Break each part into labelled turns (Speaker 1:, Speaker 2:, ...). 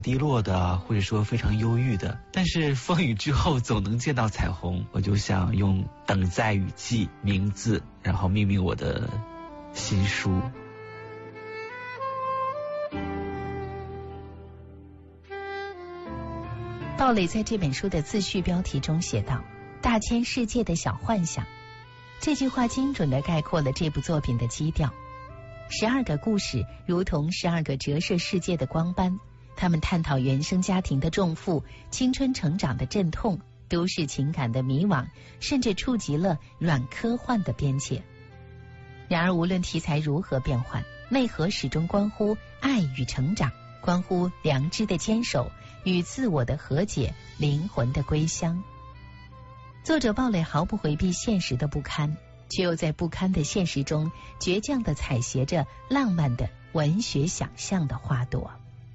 Speaker 1: 低落的，或者说非常忧郁的，但是风雨之后总能见到彩虹。我就想用等在雨季名字，然后命名我的新书。
Speaker 2: 鲍蕾在这本书的自序标题中写道：大千世界的小幻想。这句话精准地概括了这部作品的基调。12个故事如同12个折射世界的光斑，他们探讨原生家庭的重负、青春成长的阵痛、都市情感的迷惘，甚至触及了软科幻的边界。然而无论题材如何变换，内核始终关乎爱与成长，关乎良知的坚守与自我的和解，灵魂的归乡。作者鲍蕾毫不回避现实的不堪，却又在不堪的现实中倔强地采撷着浪漫的文学想象的花朵。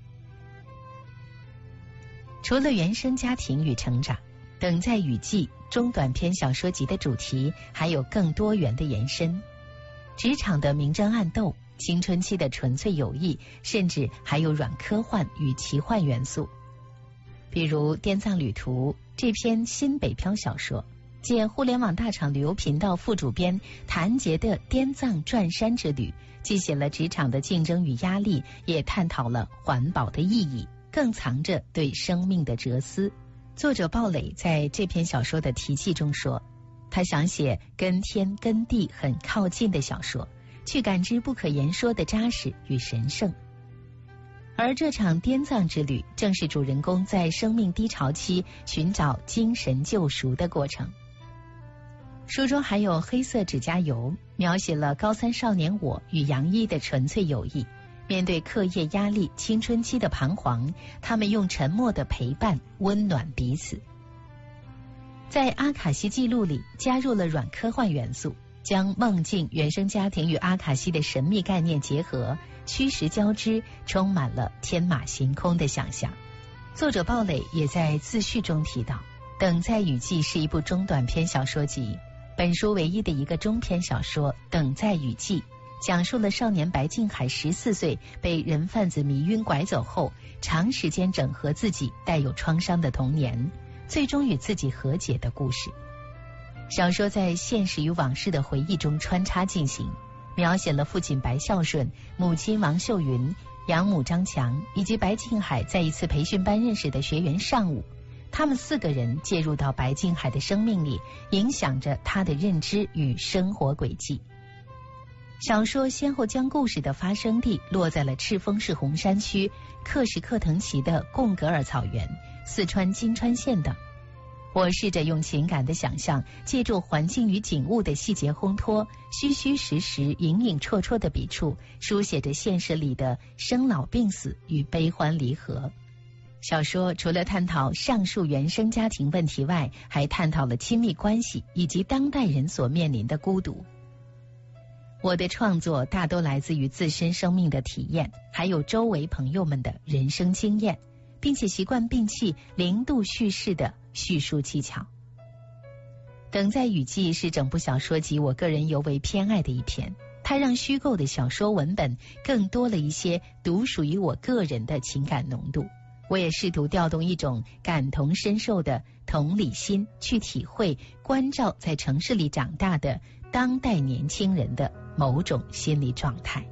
Speaker 2: 除了原生家庭与成长，等在雨季中短篇小说集的主题还有更多元的延伸，职场的明争暗斗，青春期的纯粹友谊，甚至还有软科幻与奇幻元素。比如《滇藏旅途》这篇新北漂小说，借互联网大厂旅游频道副主编谭杰的滇藏转山之旅，既写了职场的竞争与压力，也探讨了环保的意义，更藏着对生命的哲思。作者鲍蕾在这篇小说的题记中说，他想写跟天跟地很靠近的小说，去感知不可言说的扎实与神圣。而这场滇藏之旅正是主人公在生命低潮期寻找精神救赎的过程。书中还有黑色指甲油，描写了高三少年我与杨一的纯粹友谊。面对课业压力、青春期的彷徨，他们用沉默的陪伴温暖彼此。在阿卡西记录里加入了软科幻元素，将梦境、原生家庭与阿卡西的神秘概念结合，虚实交织，充满了天马行空的想象。作者鲍蕾也在自序中提到，等在雨季是一部中短篇小说集，本书唯一的一个中篇小说等在雨季，讲述了少年白敬海14岁被人贩子迷晕拐走后，长时间整合自己带有创伤的童年，最终与自己和解的故事。小说在现实与往事的回忆中穿插进行，描写了父亲白孝顺、母亲王秀云、养母张强以及白敬海在一次培训班认识的学员尚武，他们4个人介入到白敬海的生命里，影响着他的认知与生活轨迹。小说先后将故事的发生地落在了赤峰市红山区、克什克腾旗的贡格尔草原、四川金川县等。我试着用情感的想象，借助环境与景物的细节烘托，虚虚实实、隐隐绰绰的笔触，书写着现实里的生老病死与悲欢离合。小说除了探讨上述原生家庭问题外，还探讨了亲密关系以及当代人所面临的孤独。我的创作大多来自于自身生命的体验，还有周围朋友们的人生经验，并且习惯摒弃零度叙事的叙述技巧。等在雨季是整部小说集我个人尤为偏爱的一篇，它让虚构的小说文本更多了一些独属于我个人的情感浓度。我也试图调动一种感同身受的同理心，去体会关照在城市里长大的当代年轻人的某种心理状态。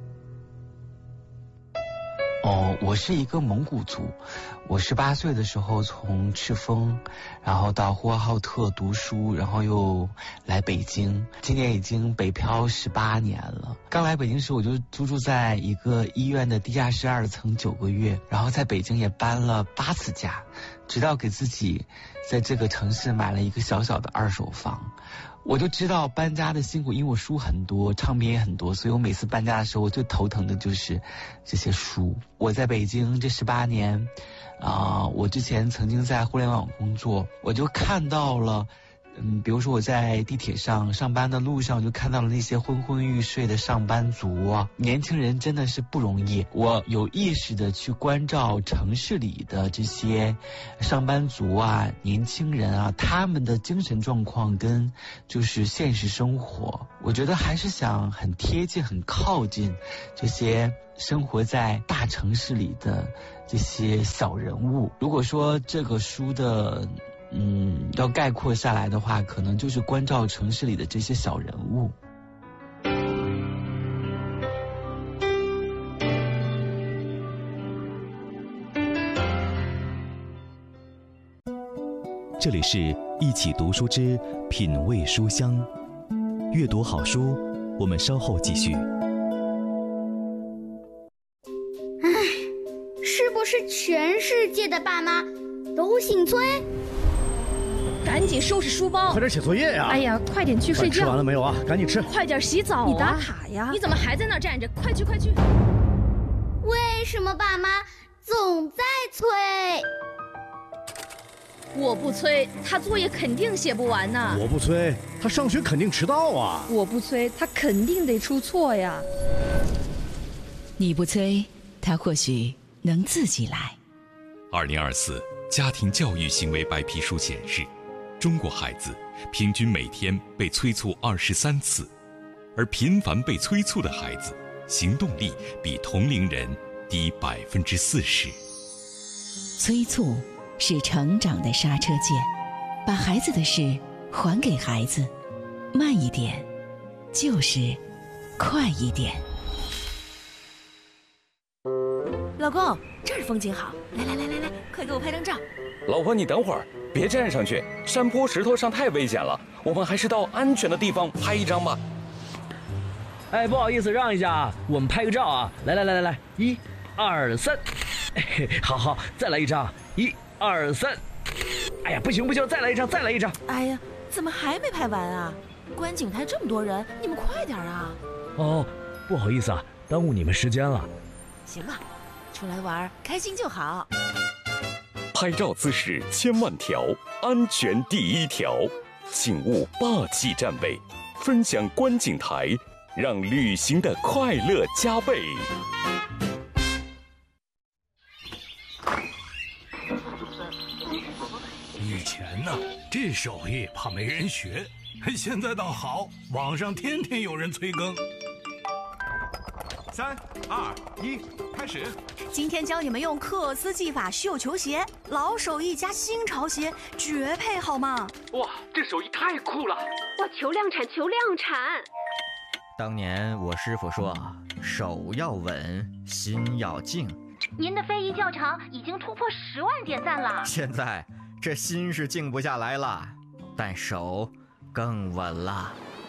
Speaker 1: 我是一个蒙古族，我18岁的时候从赤峰，然后到呼和浩特读书，然后又来北京，今年已经北漂18年了。刚来北京时我就住在一个医院的地下室2层9个月，然后在北京也搬了8次家，直到给自己在这个城市买了一个小小的2手房。我就知道搬家的辛苦，因为我书很多，唱片也很多，所以我每次搬家的时候，我最头疼的就是这些书。我在北京这18年，我之前曾经在互联网工作，我就看到了比如说我在地铁上上班的路上，就看到了那些昏昏欲睡的上班族啊。年轻人真的是不容易，我有意识的去关照城市里的这些上班族啊、年轻人啊，他们的精神状况跟就是现实生活，我觉得还是想很贴近、很靠近这些生活在大城市里的这些小人物。如果说这个书的要概括下来的话，可能就是关照城市里的这些小人物。
Speaker 3: 这里是一起读书之品味书香，阅读好书，我们稍后继续。
Speaker 4: 是不是全世界的爸妈都姓崔？
Speaker 5: 赶紧收拾书包，
Speaker 6: 快点写作业呀！
Speaker 5: 哎呀，快点去睡觉。
Speaker 6: 吃完了没有啊？赶紧吃。
Speaker 5: 快点洗澡啊！你打卡呀！你怎么还在那儿站着？快去快去！
Speaker 4: 为什么爸妈总在催？
Speaker 5: 我不催，他作业肯定写不完呢。
Speaker 6: 我不催，他上学肯定迟到啊。
Speaker 5: 我不催，他肯定得出错呀。
Speaker 7: 你不催，他或许能自己来。
Speaker 8: 2024家庭教育行为白皮书显示，中国孩子平均每天被催促23次，而频繁被催促的孩子行动力比同龄人低40%。
Speaker 7: 催促是成长的刹车键，把孩子的事还给孩子，慢一点就是快一点。
Speaker 9: 老公，这儿风景好，来，快给我拍张照。
Speaker 10: 老婆，你等会儿，别站上去，山坡石头上太危险了，我们还是到安全的地方拍一张吧。
Speaker 6: 哎，不好意思，让一下，我们拍个照啊！来，1、2、3，好，再来一张，1、2、3。哎呀，不行，再来一张。
Speaker 9: 哎呀，怎么还没拍完啊？观景台这么多人，你们快点啊！
Speaker 6: 哦，不好意思啊，耽误你们时间了。
Speaker 9: 行了，出来玩开心就好。
Speaker 10: 拍照姿势千万条，安全第一条，请勿霸气站位，分享观景台，让旅行的快乐加倍。
Speaker 11: 以前呢，这手艺怕没人学，现在倒好，网上天天有人催更。
Speaker 12: 3、2、1，开始！
Speaker 9: 今天教你们用克斯技法绣球鞋，老手艺加新潮鞋，绝配好吗？
Speaker 12: 哇，这手艺太酷了！
Speaker 13: 哇，求量产！
Speaker 14: 当年我师傅说，手要稳，心要静。
Speaker 13: 您的非遗教场已经突破10万点赞了。
Speaker 14: 现在这心是静不下来了，但手更稳了。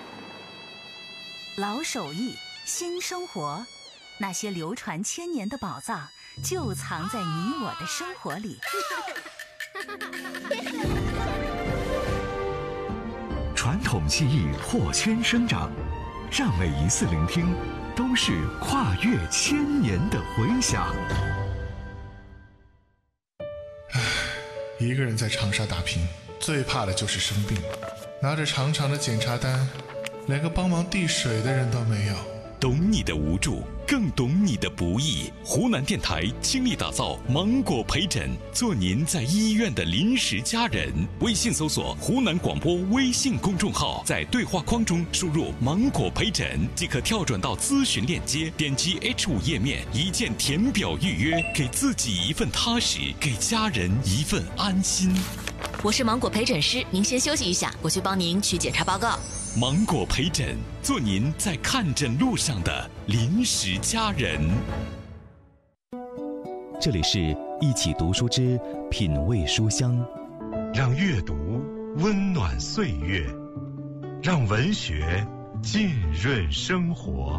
Speaker 9: 老手艺，新生活。那些流传1000年的宝藏，就藏在你我的生活里。
Speaker 15: 传统技艺破圈生长，让每一次聆听都是跨越1000年的回响。
Speaker 16: 一个人在长沙打拼，最怕的就是生病，拿着长长的检查单，连个帮忙递水的人都没有。
Speaker 8: 懂你的无助，更懂你的不易。湖南电台倾力打造芒果陪诊，做您在医院的临时家人。微信搜索湖南广播微信公众号，在对话框中输入芒果陪诊，即可跳转到咨询链接，点击 H5 页面，一键填表预约，给自己一份踏实，给家人一份安心。
Speaker 17: 我是芒果陪诊师，您先休息一下，我去帮您取检查报告。
Speaker 8: 芒果陪诊，做您在看诊路上的临时家人。
Speaker 3: 这里是一起读书之品味书香，
Speaker 15: 让阅读温暖岁月，让文学浸润生活。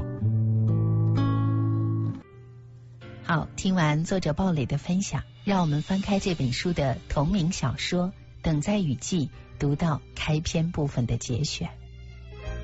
Speaker 2: 好，听完作者鲍蕾的分享，让我们翻开这本书的同名小说《等待雨季》，读到开篇部分的节选。